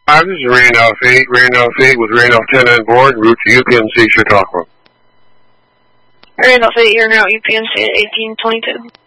Hi, this is Randolph 8. Randolph 8 with Randolph 10 on board, route to UPMC Chautauqua. Randolph 8, you're now UPMC at 1822.